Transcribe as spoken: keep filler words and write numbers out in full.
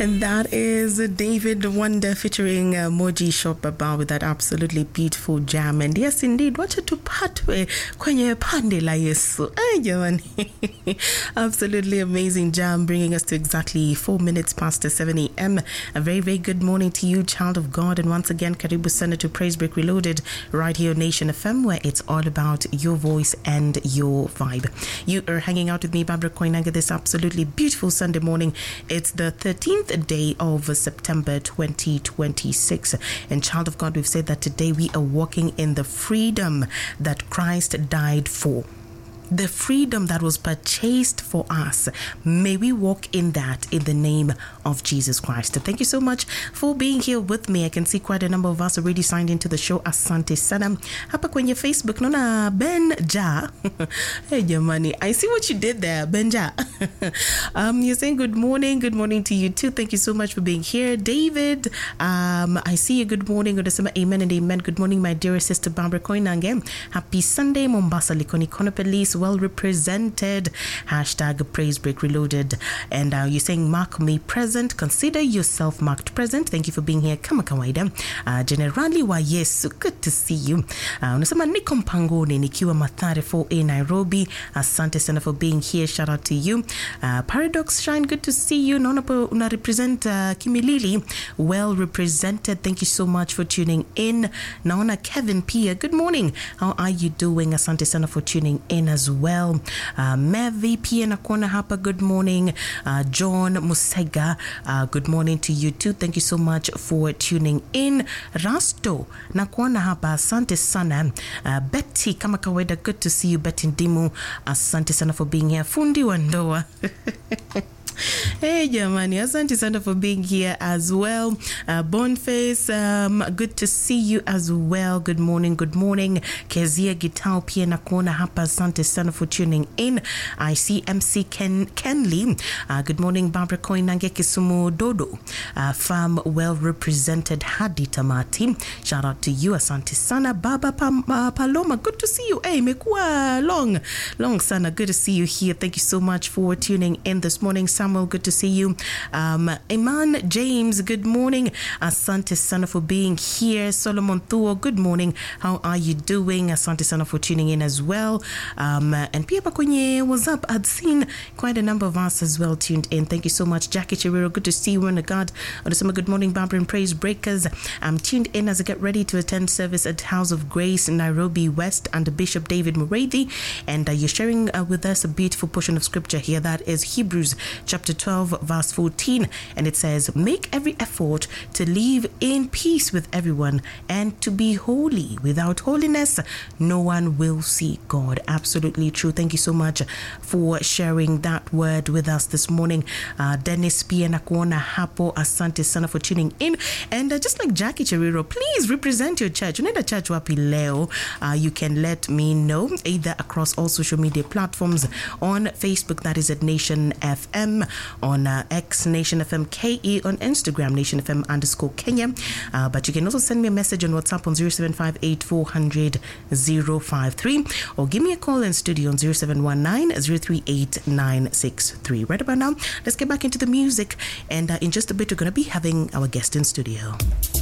And that is David Wonder featuring uh, Moji Shop Baba with that absolutely beautiful jam. And yes, indeed, wacha tupatwe kwenye pande la Yesu. Ay, jamani. Absolutely amazing jam, bringing us to exactly four minutes past seven a.m. A very, very good morning to you, child of God. And once again, karibu sana to Praise Break Reloaded right here on Nation F M, where it's all about your voice and your vibe. You are hanging out with me, Barbara Koinanga, this absolutely beautiful Sunday morning. It's the thirteenth day of September twenty twenty-six. And child of God, we've said that today we are walking in the freedom that Christ died for. The freedom that was purchased for us. May we walk in that in the name of Jesus Christ. Thank you so much for being here with me. I can see quite a number of us already signed into the show. Asante sana. Hapa kwenye Facebook, nona Ben Ja. Hey, jamani. I see what you did there, Ben Ja. um, you're saying good morning. Good morning to you too. Thank you so much for being here. David, um, I see you. Good morning. Amen and amen. Good morning, my dear sister Barbara Koinange. Happy Sunday, Mombasa Likoni Kono Police. Well represented. Hashtag Praise Break Reloaded. And uh, you're saying mark me present. Consider yourself marked present. Thank you for being here. Kama kawaida. Uh, Generali wa Yesu. Good to see you. Uh, unasema niko mpangoni nikiwa Mathare four A Nairobi. Asante sana for being here. Shout out to you. Uh, Paradox Shine. Good to see you. Naona po una represent uh, Kimilili. Well represented. Thank you so much for tuning in. Naona Kevin Pia. Good morning. How are you doing? Asante sana for tuning in as well. Uh, Mevi pia nakuona hapa. Good morning. Uh, John Musega. Uh, good morning to you too. Thank you so much for tuning in. Rasto nakuona hapa. Asante sana. Uh, Betty kama kawaida. Good to see you, Betty Ndimu. Asante sana for being here. Fundi wa ndoa. Hey jamani, asante sana for being here as well. uh, Boniface, um, good to see you as well. Good morning, good morning. Kezia Gitao pia na kuona hapa. Asante sana for tuning in. I see M C Ken Kenley. Uh, good morning, Barbara Koinange Kisumu Dodo. Uh, farm well represented hadi tamati. Shout out to you. Asante sana. Baba Pam, uh, Paloma, good to see you. Hey, mekuwa long, long sana. Good to see you here. Thank you so much for tuning in this morning. Samuel, good to see you. Um, Iman James, good morning. Asante sana for being here. Solomon Thuo, good morning. How are you doing? Asante sana for tuning in as well. Um, and pia pa kwenye WhatsApp, I'd seen quite a number of us as well tuned in. Thank you so much. Jackie Chiriro, good to see you. And God, good morning, Barbara and Praise Breakers. I'm tuned in as I get ready to attend service at House of Grace in Nairobi West under Bishop David Mureithi. And uh, you're sharing uh, with us a beautiful portion of scripture here. That is Hebrews chapter twelve verse fourteen, and it says, make every effort to live in peace with everyone and to be holy. Without holiness no one will see God. Absolutely true. Thank you so much for sharing that word with us this morning. uh, Dennis pia nakuona hapo. Asante sana for tuning in. And uh, just like Jackie Chiriro, please represent your church. Unaenda church wapi leo? Uh, you can let me know either across all social media platforms. On Facebook, that is at Nation F M. On uh, X, Nation F M K E. On Instagram, Nation F M underscore Kenya. Uh, but you can also send me a message on WhatsApp on zero seven five eight four zero zero zero five three, or give me a call in studio on zero seven one nine zero three eight nine six three. Right about now, let's get back into the music. And uh, in just a bit, we're going to be having our guest in studio.